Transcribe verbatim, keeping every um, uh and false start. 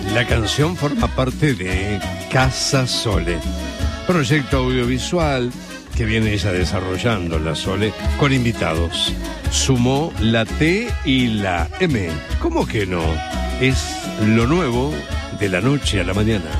La canción forma parte de Casa Sole, proyecto audiovisual que viene ella desarrollando, la Sole, con invitados. Sumó la T y la M. ¿Cómo que no? Es lo nuevo de la noche a la mañana.